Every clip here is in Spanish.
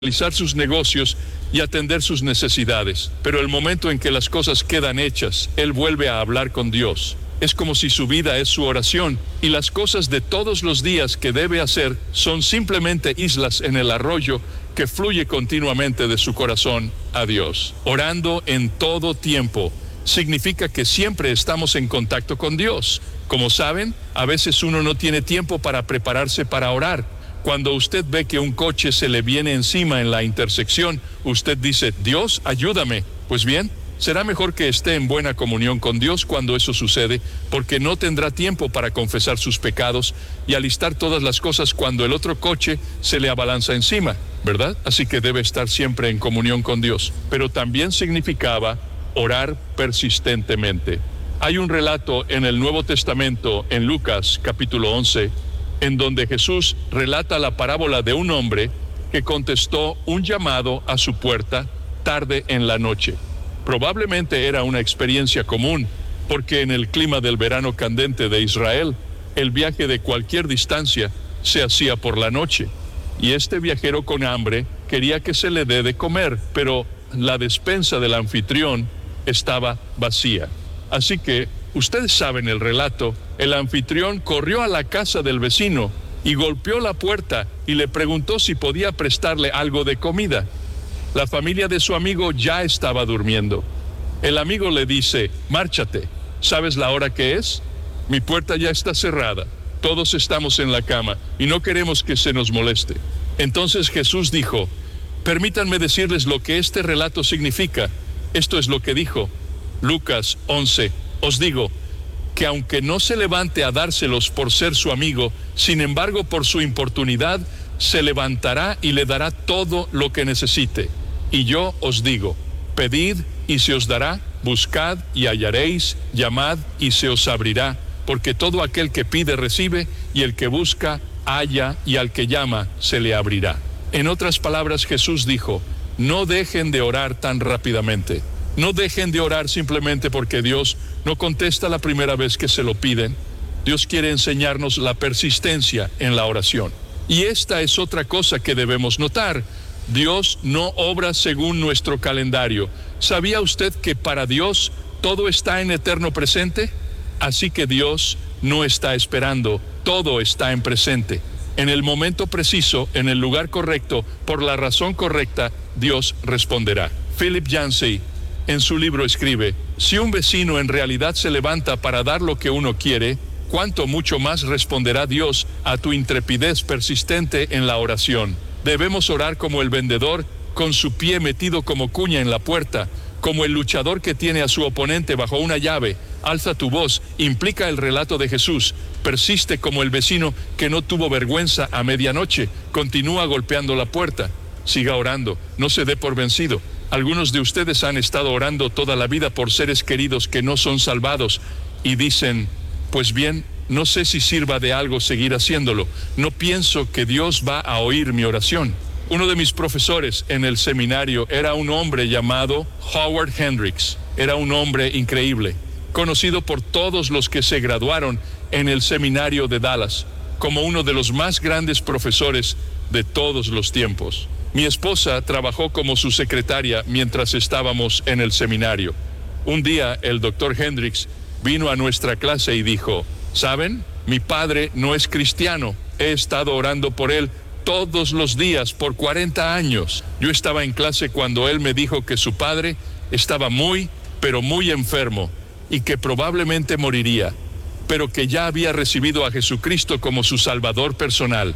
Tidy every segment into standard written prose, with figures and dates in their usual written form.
realizar sus negocios y atender sus necesidades. Pero el momento en que las cosas quedan hechas, él vuelve a hablar con Dios. Es como si su vida es su oración y las cosas de todos los días que debe hacer son simplemente islas en el arroyo que fluye continuamente de su corazón a Dios. Orando en todo tiempo significa que siempre estamos en contacto con Dios. Como saben, a veces uno no tiene tiempo para prepararse para orar. Cuando usted ve que un coche se le viene encima en la intersección, usted dice, Dios, ayúdame. Pues bien, será mejor que esté en buena comunión con Dios cuando eso sucede, porque no tendrá tiempo para confesar sus pecados y alistar todas las cosas cuando el otro coche se le abalanza encima, ¿verdad? Así que debe estar siempre en comunión con Dios. Pero también significaba orar persistentemente. Hay un relato en el Nuevo Testamento, en Lucas capítulo 11, en donde Jesús relata la parábola de un hombre que contestó un llamado a su puerta tarde en la noche. Probablemente era una experiencia común, porque en el clima del verano candente de Israel, el viaje de cualquier distancia se hacía por la noche. Y este viajero con hambre quería que se le dé de comer, pero la despensa del anfitrión estaba vacía. Así que, ustedes saben el relato, el anfitrión corrió a la casa del vecino y golpeó la puerta y le preguntó si podía prestarle algo de comida. La familia de su amigo ya estaba durmiendo. El amigo le dice, márchate, ¿sabes la hora que es? Mi puerta ya está cerrada, todos estamos en la cama y no queremos que se nos moleste. Entonces Jesús dijo, permítanme decirles lo que este relato significa. Esto es lo que dijo. Lucas 11, os digo, que aunque no se levante a dárselos por ser su amigo, sin embargo por su importunidad, se levantará y le dará todo lo que necesite. Y yo os digo, pedid y se os dará, buscad y hallaréis, llamad y se os abrirá, porque todo aquel que pide recibe, y el que busca halla, y al que llama se le abrirá. En otras palabras, Jesús dijo, no dejen de orar tan rápidamente. No dejen de orar simplemente porque Dios no contesta la primera vez que se lo piden. Dios quiere enseñarnos la persistencia en la oración. Y esta es otra cosa que debemos notar. Dios no obra según nuestro calendario. ¿Sabía usted que para Dios todo está en eterno presente? Así que Dios no está esperando, todo está en presente. En el momento preciso, en el lugar correcto, por la razón correcta, Dios responderá. Philip Yancey, en su libro escribe, si un vecino en realidad se levanta para dar lo que uno quiere, cuánto mucho más responderá Dios a tu intrepidez persistente en la oración. Debemos orar como el vendedor, con su pie metido como cuña en la puerta, como el luchador que tiene a su oponente bajo una llave. Alza tu voz, implica el relato de Jesús. Persiste como el vecino que no tuvo vergüenza a medianoche. Continúa golpeando la puerta. Siga orando, no se dé por vencido. Algunos de ustedes han estado orando toda la vida por seres queridos que no son salvados y dicen, pues bien, no sé si sirva de algo seguir haciéndolo. No pienso que Dios va a oír mi oración. Uno de mis profesores en el seminario era un hombre llamado Howard Hendricks. Era un hombre increíble, conocido por todos los que se graduaron en el seminario de Dallas, como uno de los más grandes profesores de todos los tiempos. Mi esposa trabajó como su secretaria mientras estábamos en el seminario. Un día el doctor Hendricks vino a nuestra clase y dijo, ¿saben? Mi padre no es cristiano. He estado orando por él todos los días por 40 años. Yo estaba en clase cuando él me dijo que su padre estaba muy, pero muy enfermo y que probablemente moriría, pero que ya había recibido a Jesucristo como su Salvador personal.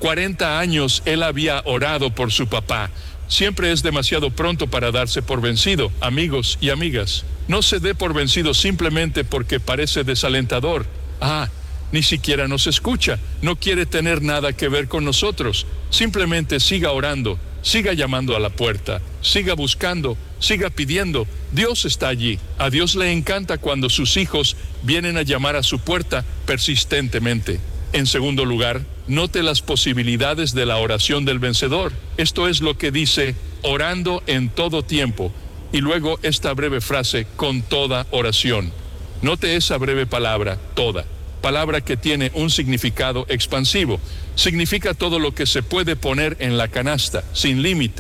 40 años él había orado por su papá. Siempre es demasiado pronto para darse por vencido, amigos y amigas. No se dé por vencido simplemente porque parece desalentador. Ni siquiera nos escucha, no quiere tener nada que ver con nosotros. Simplemente siga orando, siga llamando a la puerta, siga buscando, siga pidiendo. Dios está allí. A Dios le encanta cuando sus hijos vienen a llamar a su puerta persistentemente. En segundo lugar, note las posibilidades de la oración del vencedor. Esto es lo que dice, orando en todo tiempo. Y luego esta breve frase, con toda oración. Note esa breve palabra, toda. palabra que tiene un significado expansivo. Significa todo lo que se puede poner en la canasta, sin límite.